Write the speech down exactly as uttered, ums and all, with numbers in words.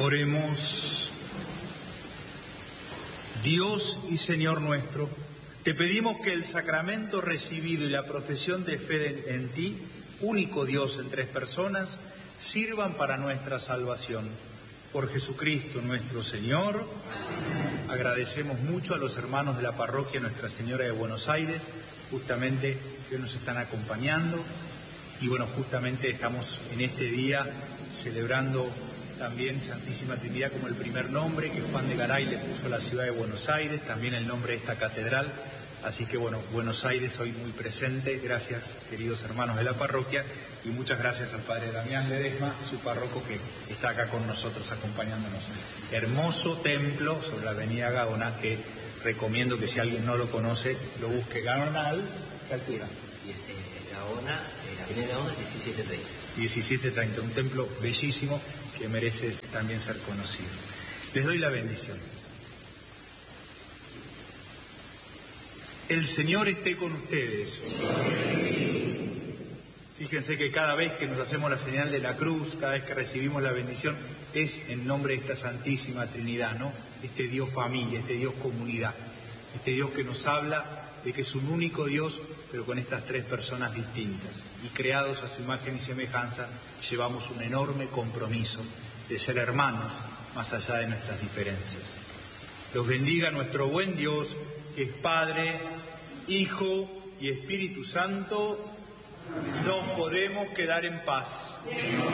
Oremos. Dios y Señor nuestro, te pedimos que el sacramento recibido y la profesión de fe en ti, único Dios en tres personas, sirvan para nuestra salvación. Por Jesucristo nuestro Señor. Amén. Agradecemos mucho a los hermanos de la parroquia Nuestra Señora de Buenos Aires, justamente que nos están acompañando. Y bueno, justamente estamos en este día celebrando también Santísima Trinidad como el primer nombre que Juan de Garay le puso a la ciudad de Buenos Aires, también el nombre de esta catedral. Así que bueno, Buenos Aires hoy muy presente. Gracias, queridos hermanos de la parroquia, y muchas gracias al padre Damián Ledesma, su párroco, que está acá con nosotros acompañándonos. Hermoso templo sobre la avenida Gaona, que recomiendo que si alguien no lo conoce, lo busque. Gaonal, ¿qué altura? Y este, Gaona, la avenida Gaona, diecisiete treinta. diecisiete treinta, un templo bellísimo que merece también ser conocido. Les doy la bendición. El Señor esté con ustedes. Fíjense que cada vez que nos hacemos la señal de la cruz, cada vez que recibimos la bendición, es en nombre de esta Santísima Trinidad, ¿no? Este Dios familia, este Dios comunidad, este Dios que nos habla de que es un único Dios, pero con estas tres personas distintas. Y creados a su imagen y semejanza, llevamos un enorme compromiso de ser hermanos más allá de nuestras diferencias. Los bendiga nuestro buen Dios, que es Padre, Hijo y Espíritu Santo. Nos podemos quedar en paz.